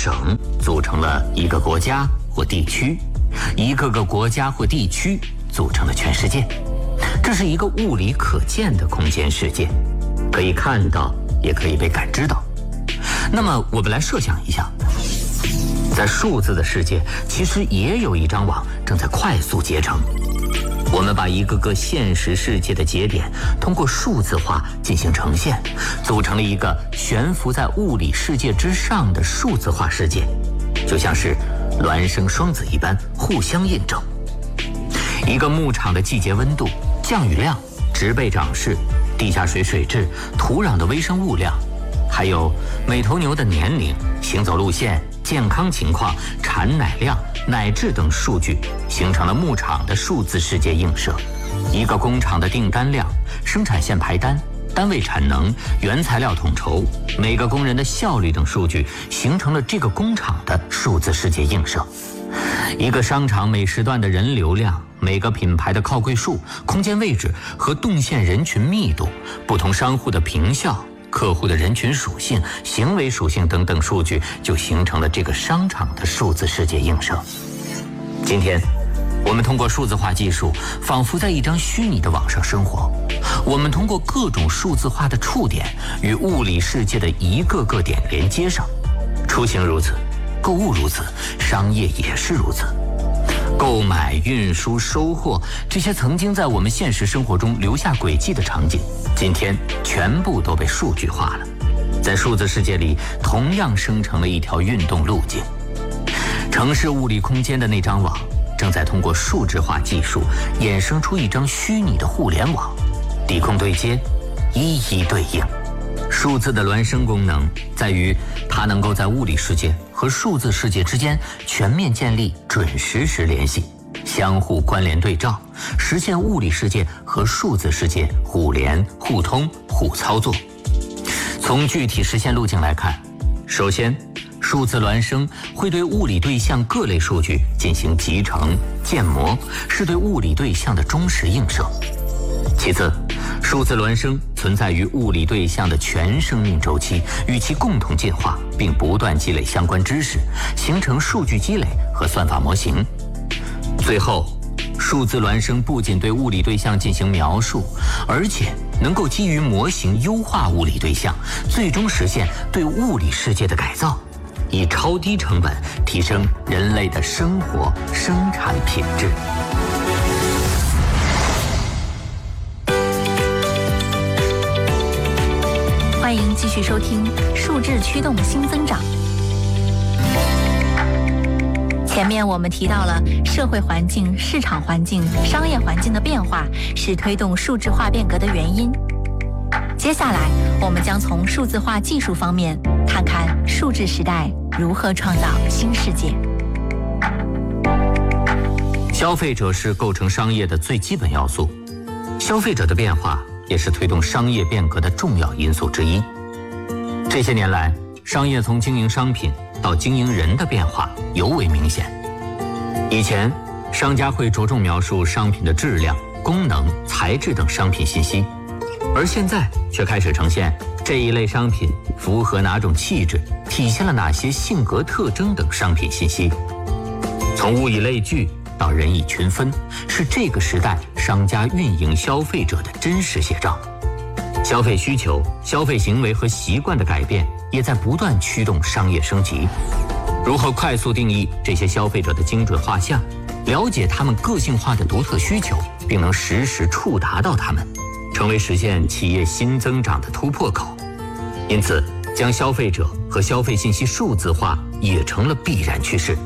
省组成了一个国家或地区，一个个国家或地区组成了全世界。这是一个物理可见的空间世界，可以看到，也可以被感知到。那么我们来设想一下，在数字的世界，其实也有一张网正在快速结成。我们把一个个现实世界的节点通过数字化进行呈现，组成了一个悬浮在物理世界之上的数字化世界，就像是孪生双子一般互相印证。一个牧场的季节温度、降雨量、植被长势、地下水水质、土壤的微生物量，还有每头牛的年龄、行走路线、健康情况、产奶量、奶质等数据，形成了牧场的数字世界映射。一个工厂的订单量、生产线排单、单位产能、原材料统筹、每个工人的效率等数据，形成了这个工厂的数字世界映射。一个商场每时段的人流量、每个品牌的靠柜数、空间位置和动线人群密度、不同商户的坪效、客户的人群属性、行为属性等等数据，就形成了这个商场的数字世界映射。今天我们通过数字化技术，仿佛在一张虚拟的网上生活。我们通过各种数字化的触点，与物理世界的一个个点连接上。出行如此，购物如此，商业也是如此。购买、运输、收货，这些曾经在我们现实生活中留下轨迹的场景，今天全部都被数据化了，在数字世界里同样生成了一条运动路径。城市物理空间的那张网，正在通过数字化技术衍生出一张虚拟的互联网，地空对接，一一对应。数字的孪生功能在于，它能够在物理世界和数字世界之间全面建立准实时联系，相互关联对照，实现物理世界和数字世界互联、互通、互操作。从具体实现路径来看，首先，数字孪生会对物理对象各类数据进行集成、建模，是对物理对象的忠实映射。其次，数字孪生存在于物理对象的全生命周期，与其共同进化，并不断积累相关知识，形成数据积累和算法模型。最后，数字孪生不仅对物理对象进行描述，而且能够基于模型优化物理对象，最终实现对物理世界的改造，以超低成本提升人类的生活生产品质。 欢迎继续收听数字驱动新增长。前面我们提到了社会环境、市场环境、商业环境的变化是推动数字化变革的原因。接下来我们将从数字化技术方面看看数字时代如何创造新世界。 消费者是构成商业的最基本要素，消费者的变化也是推动商业变革的重要因素之一。这些年来，商业从经营商品到经营人的变化尤为明显。以前，商家会着重描述商品的质量、功能、材质等商品信息，而现在却开始呈现这一类商品符合哪种气质，体现了哪些性格特征等商品信息。从物以类聚到人以群分，是这个时代商家运营消费者的真实写照。消费需求、消费行为和习惯的改变也在不断驱动商业升级。如何快速定义这些消费者的精准画像，了解他们个性化的独特需求，并能实时触达到他们，成为实现企业新增长的突破口。因此，将消费者和消费信息数字化也成了必然趋势。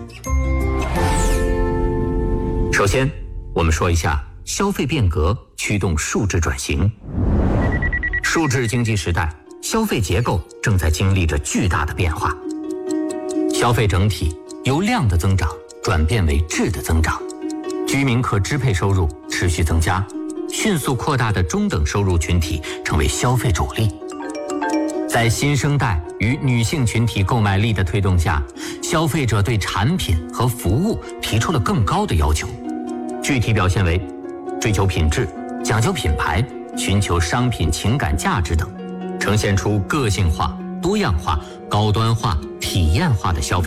首先，我们说一下消费变革驱动数字转型。数字经济时代，消费结构正在经历着巨大的变化。消费整体由量的增长转变为质的增长，居民可支配收入持续增加，迅速扩大的中等收入群体成为消费主力。在新生代与女性群体购买力的推动下，消费者对产品和服务提出了更高的要求，具体表现为追求品质、讲究品牌、寻求商品情感价值等，呈现出个性化、多样化、高端化、体验化的消费